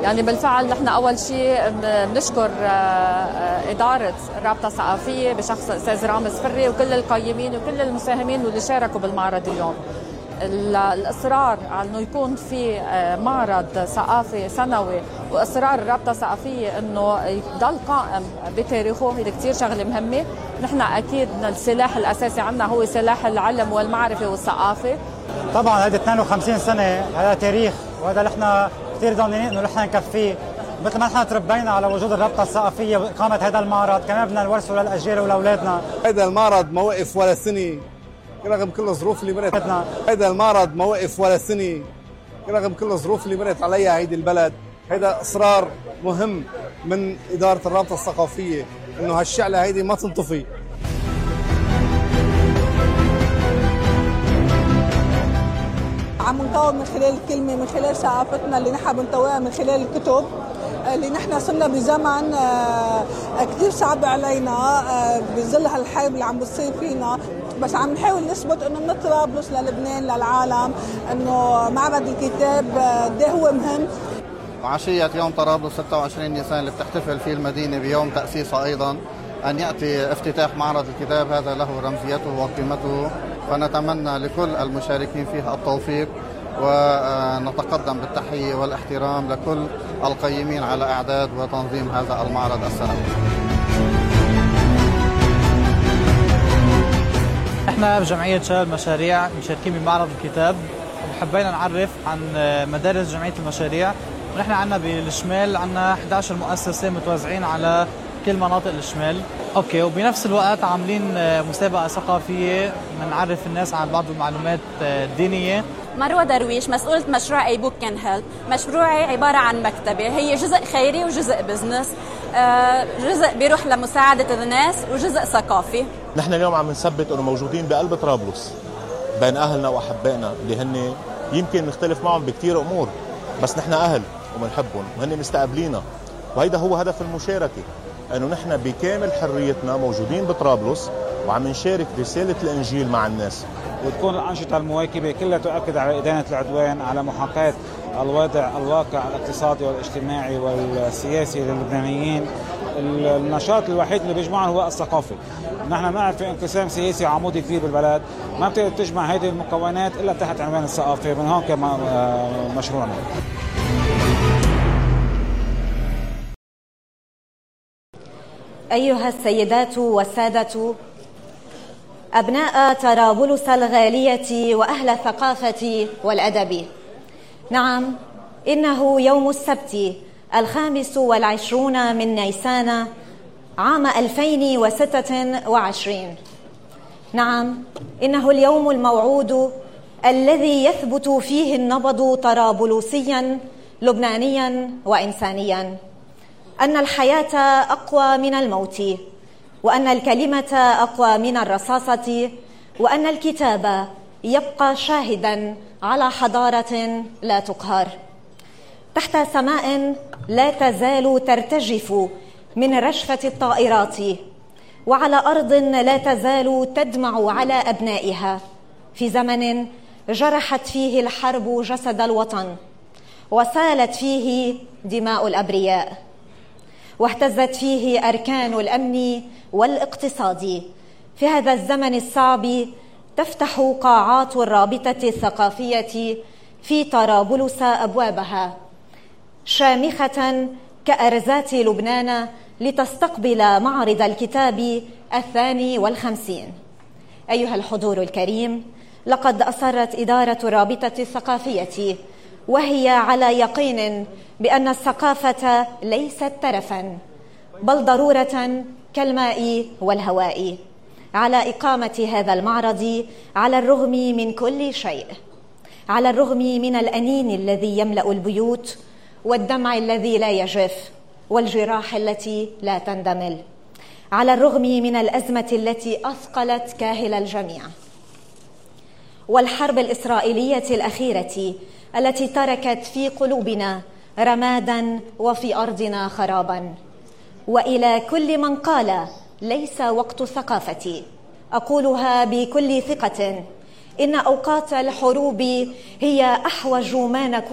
يعني بالفعل نحن أول شيء بنشكر إدارة الرابطة الثقافية بشخص أستاذ رامز فري وكل القيمين وكل المساهمين واللي شاركوا بالمعرض اليوم. الإصرار على أنه يكون في معرض ثقافي سنوي وإصرار الرابطة الثقافية أنه يضل قائم بتاريخه هي كتير شغلة مهمة. نحن أكيد السلاح الأساسي عنا هو سلاح العلم والمعرفة والثقافة. طبعا هذه 52 سنة هذا تاريخ، وهذا نحن كثير ضامنين انه نحن نكفيه. مثل ما نحن تربينا على وجود الرابطة الثقافية وإقامة هذا المعرض، كمان بدنا نورثه للأجيال ولأولادنا. هذا المعرض ما وقف ولا سنة رغم كل الظروف اللي مرت. هذا المعرض ما وقف ولا سنة رغم كل الظروف اللي مرت عليها هيدي البلد. هذا إصرار مهم من إدارة الرابطة الثقافية انه هالشعلة هيدي ما تنطفي. عم نطور من خلال الكلمة، من خلال ثقافتنا اللي نحن بنطورها من خلال الكتب اللي نحن صرنا بزمن كثير صعب علينا بظل هالحرب اللي عم بتصير فينا، بس عم نحاول نثبت انه من طرابلس للبنان للعالم انه معرض الكتاب ده هو مهم. عشية يوم طرابلس 26 نيسان اللي بتحتفل فيه المدينة بيوم تأسيسها أيضا، أن يأتي افتتاح معرض الكتاب هذا له رمزيته وقيمته، فنتمنى لكل المشاركين فيها التوفيق، ونتقدم بالتحية والاحترام لكل القيمين على إعداد وتنظيم هذا المعرض السنوي. احنا بجمعية شباب المشاريع مشاركين بمعرض الكتاب، وحبينا نعرف عن مدارس جمعية المشاريع. ونحن عندنا بالشمال عندنا 11 مؤسسة متوزعين على كل مناطق الشمال. اوكي، وبنفس الوقت عاملين مسابقة ثقافية بنعرف الناس عن بعض المعلومات الدينية. مروة درويش، مسؤولة مشروع اي بوك كان هيلب. مشروعي عبارة عن مكتبة، هي جزء خيري وجزء بزنس، جزء بيروح لمساعدة الناس وجزء ثقافي. نحن اليوم عم نثبت انه موجودين بقلب طرابلس بين اهلنا واحبائنا اللي هن يمكن نختلف معهم بكثير امور، بس نحن اهل وبنحبهم وهن مستقبلينا، وهيدا هو هدف المشاركة، انه نحن بكامل حريتنا موجودين بطرابلس وعم نشارك رسالة الانجيل مع الناس. وتكون الأنشطة المواكبة كلها تؤكد على إدانة العدوان، على محاكاة الواقع الاقتصادي والاجتماعي والسياسي للبنانيين. النشاط الوحيد اللي بيجمعهم هو الثقافي. نحن نعرف في انقسام سياسي عمودي كبير بالبلد، ما بتقدر تجمع هذه المكونات إلا تحت عنوان الثقافة، من هون كمان مشروعنا. أيها السيدات والسادة، أبناء طرابلس الغالية وأهل الثقافة والأدب، نعم، إنه يوم السبت 25 من نيسان عام 2026. نعم، إنه اليوم الموعود الذي يثبت فيه النبض طرابلسيا لبنانيا وإنسانيا، أن الحياة أقوى من الموت، وأن الكلمة أقوى من الرصاصة، وأن الكتاب يبقى شاهدا على حضارة لا تقهر، تحت سماء لا تزال ترتجف من رشفة الطائرات، وعلى أرض لا تزال تدمع على أبنائها، في زمن جرحت فيه الحرب جسد الوطن، وسالت فيه دماء الأبرياء، واهتزت فيه أركان الأمن والاقتصاد. في هذا الزمن الصعب تفتح قاعات الرابطة الثقافية في طرابلس أبوابها شامخة كأرزات لبنان لتستقبل معرض الكتاب 52. أيها الحضور الكريم، لقد أصرت إدارة الرابطة الثقافية وهي على يقين بأن الثقافة ليست ترفاً بل ضرورة كالماء والهواء، على إقامة هذا المعرض على الرغم من كل شيء، على الرغم من الأنين الذي يملأ البيوت، والدمع الذي لا يجف، والجراح التي لا تندمل، على الرغم من الأزمة التي أثقلت كاهل الجميع، والحرب الإسرائيلية الأخيرة التي تركت في قلوبنا رمادا وفي أرضنا خرابا. وإلى كل من قال ليس وقت الثقافة، أقولها بكل ثقة: إن أوقات الحروب هي أحوج ما نكون